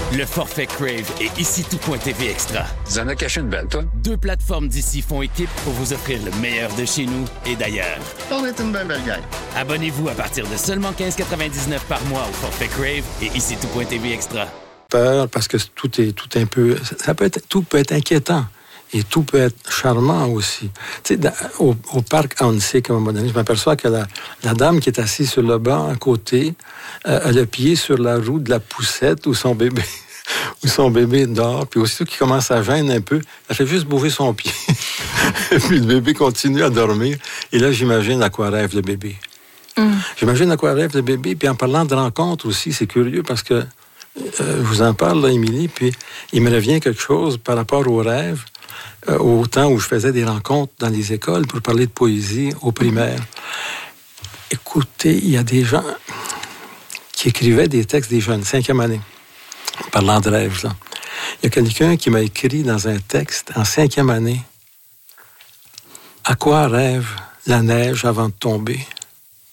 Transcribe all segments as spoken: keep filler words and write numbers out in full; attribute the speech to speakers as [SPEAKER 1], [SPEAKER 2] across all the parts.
[SPEAKER 1] Le forfait Crave et ici tout.tv Extra.
[SPEAKER 2] Tu en as caché une belle, toi?
[SPEAKER 1] Deux plateformes d'ici font équipe pour vous offrir le meilleur de chez nous et d'ailleurs.
[SPEAKER 2] On est une belle belle gang.
[SPEAKER 1] Abonnez-vous à partir de seulement quinze quatre-vingt-dix-neuf par mois au forfait Crave et ici tout.tv Extra.
[SPEAKER 3] Peur parce que tout est tout un peu, ça peut être, tout peut être inquiétant. Et tout peut être charmant aussi. Tu sais, dans, au, au parc Annecy, à un moment donné, je m'aperçois que la, la dame qui est assise sur le banc à côté euh, a le pied sur la roue de la poussette où son bébé, où son bébé dort. Puis aussitôt qu'il commence à gêner un peu, elle fait juste bouger son pied. Et puis le bébé continue à dormir. Et là, j'imagine à quoi rêve le bébé. Mm. J'imagine à quoi rêve le bébé. Puis en parlant de rencontres aussi, c'est curieux parce que euh, je vous en parle, là, Émilie, puis il me revient quelque chose par rapport aux rêves. Euh, au temps où je faisais des rencontres dans les écoles pour parler de poésie au primaire. Écoutez, il y a des gens qui écrivaient des textes des jeunes, cinquième année, parlant de rêves, là. Il y a quelqu'un qui m'a écrit dans un texte en cinquième année « À quoi rêve la neige avant de tomber? Hmm. »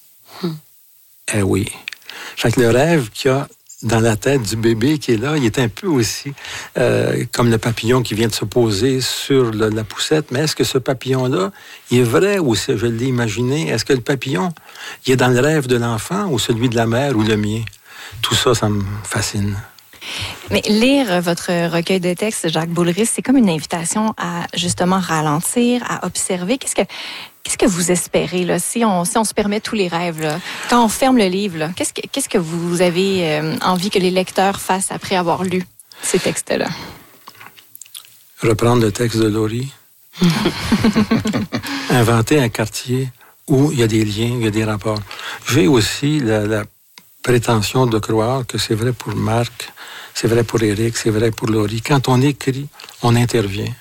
[SPEAKER 3] Eh oui. Fait que le rêve qu'il y a dans la tête du bébé qui est là, il est un peu aussi euh, comme le papillon qui vient de se poser sur le, la poussette. Mais est-ce que ce papillon-là, il est vrai ou c'est, je l'ai imaginé? Est-ce que le papillon, il est dans le rêve de l'enfant ou celui de la mère ou le mien? Tout ça, ça me fascine.
[SPEAKER 4] Mais lire votre recueil de textes, Jacques Boulris, c'est comme une invitation à justement ralentir, à observer. Qu'est-ce que, qu'est-ce que vous espérez, là, si on, si on se permet tous les rêves, là, quand on ferme le livre, là, qu'est-ce que, qu'est-ce que vous avez euh, envie que les lecteurs fassent après avoir lu ces textes-là?
[SPEAKER 3] Reprendre le texte de Laurie. Inventer un quartier où il y a des liens, il y a des rapports. J'ai aussi la, la prétention de croire que c'est vrai pour Marc, c'est vrai pour Éric, c'est vrai pour Laurie. Quand on écrit, on intervient.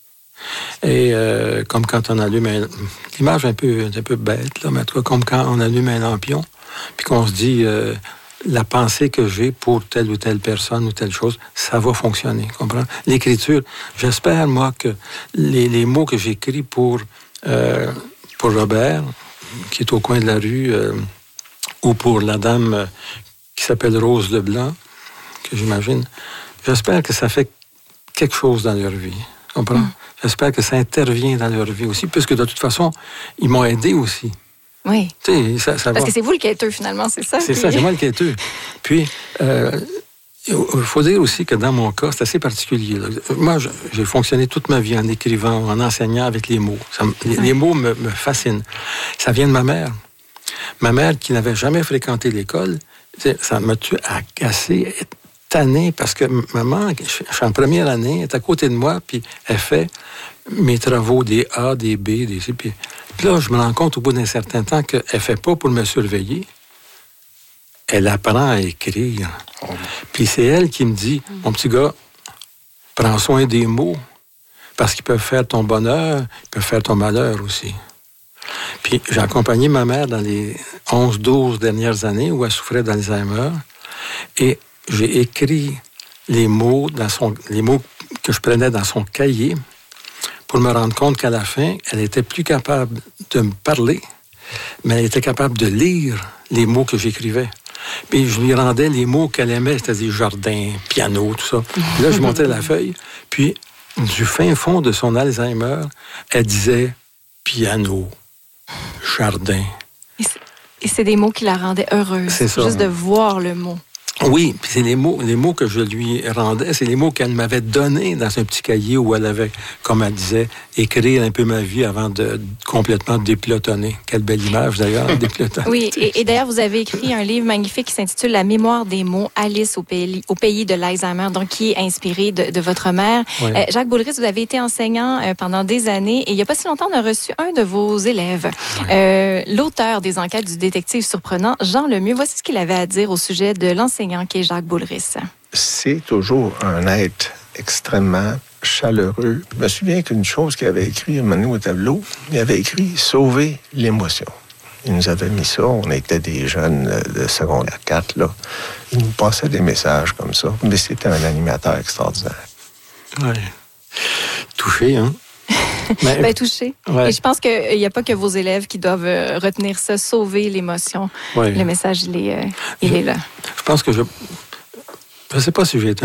[SPEAKER 3] Et euh, comme quand on allume un... L'image est un peu, un peu bête, là, mais en tout cas, comme quand on allume un lampion, puis qu'on se dit, euh, la pensée que j'ai pour telle ou telle personne ou telle chose, ça va fonctionner, comprends? L'écriture, j'espère, moi, que les, les mots que j'écris pour, euh, pour Robert, qui est au coin de la rue, euh, ou pour la dame euh, qui s'appelle Rose Leblanc, que j'imagine, j'espère que ça fait quelque chose dans leur vie, comprends? Mm. J'espère que ça intervient dans leur vie aussi, puisque de toute façon, ils m'ont aidé aussi.
[SPEAKER 4] Oui.
[SPEAKER 3] Tu sais, ça, ça
[SPEAKER 4] Parce
[SPEAKER 3] va.
[SPEAKER 4] que c'est vous le quêteux, finalement, c'est ça?
[SPEAKER 3] C'est
[SPEAKER 4] puis...
[SPEAKER 3] ça, c'est moi le quêteux. Puis, euh, il faut dire aussi que dans mon cas, c'est assez particulier, là. Moi, je, j'ai fonctionné toute ma vie en écrivant, en enseignant avec les mots. Ça, les, les mots me, me fascinent. Ça vient de ma mère. Ma mère, qui n'avait jamais fréquenté l'école, ça m'a tué à casser, tanné, parce que maman, je suis en première année, elle est à côté de moi, puis elle fait mes travaux, des A, des B, des C. Puis, puis là, je me rends compte au bout d'un certain temps qu'elle ne fait pas pour me surveiller. Elle apprend à écrire. Puis c'est elle qui me dit, mon petit gars, prends soin des mots, parce qu'ils peuvent faire ton bonheur, ils peuvent faire ton malheur aussi. Puis j'ai accompagné ma mère dans les onze douze dernières années où elle souffrait d'Alzheimer, et j'ai écrit les mots, dans son, les mots que je prenais dans son cahier pour me rendre compte qu'à la fin, elle était plus capable de me parler, mais elle était capable de lire les mots que j'écrivais. Puis je lui rendais les mots qu'elle aimait, c'est-à-dire jardin, piano, tout ça. Puis là, je montais la feuille, puis du fin fond de son Alzheimer, elle disait piano, jardin.
[SPEAKER 4] Et c'est, et c'est des mots qui la rendaient heureuse.
[SPEAKER 3] C'est ça.
[SPEAKER 4] Juste de voir le mot.
[SPEAKER 3] Oui, puis c'est les mots, les mots que je lui rendais, c'est les mots qu'elle m'avait donnés dans un petit cahier où elle avait, comme elle disait, écrire un peu ma vie avant de complètement dépelotonner. Quelle belle image d'ailleurs, dépelotonner.
[SPEAKER 4] Oui, et, et d'ailleurs, vous avez écrit un livre magnifique qui s'intitule La mémoire des mots, Alice au pays, au pays de l'Alzheimer, donc qui est inspiré de, de votre mère.
[SPEAKER 3] Oui.
[SPEAKER 4] Euh, Jacques Boulris, vous avez été enseignant euh, pendant des années et il n'y a pas si longtemps, on a reçu un de vos élèves, oui. euh, l'auteur des enquêtes du détective surprenant, Jean Lemieux. Voici ce qu'il avait à dire au sujet de l'enseignant qui est Jacques Boulris.
[SPEAKER 5] C'est toujours un être extrêmement chaleureux. Je me souviens qu'une chose qu'il avait écrit à un moment donné au tableau, il avait écrit « Sauver l'émotion ». Il nous avait mis ça, on était des jeunes de secondaire quatre, là. Il nous passait des messages comme ça, mais c'était un animateur extraordinaire.
[SPEAKER 3] Oui. Touché, hein?
[SPEAKER 4] Mais, ben, touché.
[SPEAKER 3] Ouais.
[SPEAKER 4] Et je pense qu'il n'y a pas que vos élèves qui doivent retenir ça, sauver l'émotion.
[SPEAKER 3] Ouais.
[SPEAKER 4] Le message, il est, euh, il
[SPEAKER 3] je,
[SPEAKER 4] est là.
[SPEAKER 3] Je pense que je... Je ne sais pas si j'ai été